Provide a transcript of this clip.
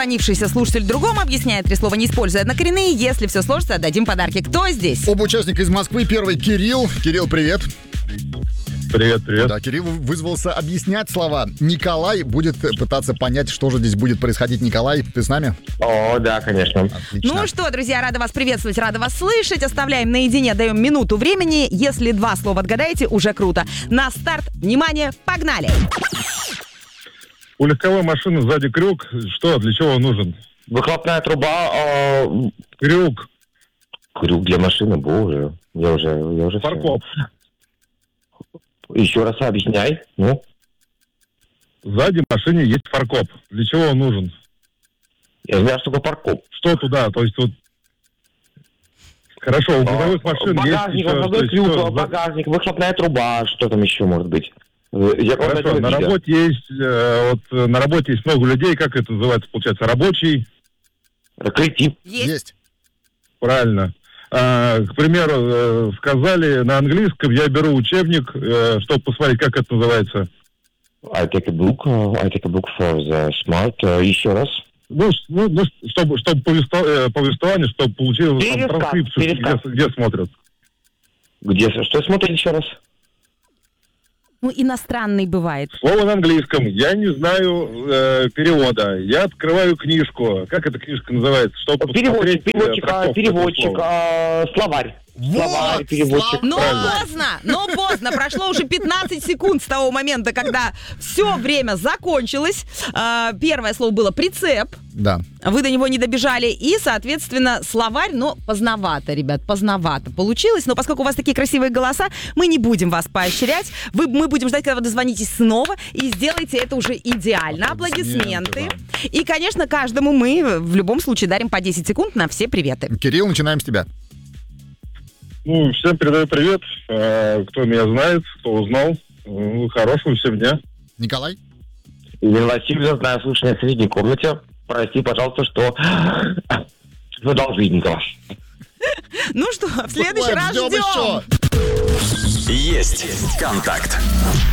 Дозвонившийся слушатель другому объясняет 3 слова, не используя однокоренные. Если все сложится, отдадим подарки. Кто здесь? Оба участника из Москвы. Первый Кирилл. Кирилл, привет. Привет. Да, Кирилл вызвался объяснять слова. Николай будет пытаться понять, что же здесь будет происходить. Николай, ты с нами? О, да, конечно. Отлично. Ну что, друзья, рада вас приветствовать, рада вас слышать. Оставляем наедине, даем минуту времени. Если 2 слова отгадаете, уже круто. На старт, внимание, погнали! У легковой машины сзади крюк. Что, для чего он нужен? Выхлопная труба, Крюк. крюк для машины, боже. Я уже Фаркоп. Еще раз объясняй. Ну, Сзади в машине есть фаркоп. Для чего он нужен? я знаю, что такое паркоп. Что туда? То есть вот... Хорошо, у грузовых машин Багажник, есть еще... выходной то есть крюк, что, багажник, выхлопная труба, что там еще может быть? Я Хорошо, на работе есть... на работе есть много людей. Как это называется, получается? Рабочий? Коллектив. Есть. Правильно. К примеру, сказали на английском, я беру учебник, чтобы посмотреть, как это называется. I take a book for the smart. Еще раз. Чтобы повествование, чтобы получилось там транскрипцию, пересказ. где смотрят. Где? Что смотреть еще раз? Ну, иностранный бывает. Слово на английском. Я не знаю перевода. Я открываю книжку. Как эта книжка называется? Чтобы посмотреть, Переводчик, словарь. Словарь, переводчик. Но Правильно. поздно. Прошло уже 15 секунд с того момента, когда все время закончилось. Первое слово было «прицеп». Да. Вы до него не добежали. И, соответственно, словарь, но поздновато, ребят, поздновато получилось. Но поскольку у вас такие красивые голоса, мы не будем вас поощрять. Мы будем ждать, когда вы дозвонитесь снова, и сделайте это уже идеально. Аплодисменты. И, конечно, каждому мы в любом случае дарим по 10 секунд на все приветы. Кирилл, начинаем с тебя. Всем передаю привет. Кто меня знает, кто узнал. Хорошего всем дня. Николай? Елена Васильевна, знаю, слушание в средней комнате. Прости, пожалуйста, что продолжительно. Ну что, в следующий раз Ждем ждем. еще. Есть контакт.